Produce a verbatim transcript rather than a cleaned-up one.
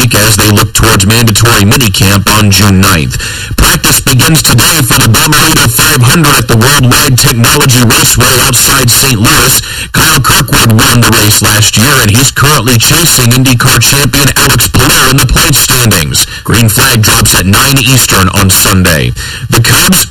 week as they look towards mandatory minicamp on June ninth. Practice begins today for the Bommarito five hundred at the Worldwide Technology Raceway outside Saint Louis. Kyle Kirkwood won the race last year, and he's currently chasing IndyCar champion Alex Palou in the points standings. Green flag drops at nine Eastern on Sunday. The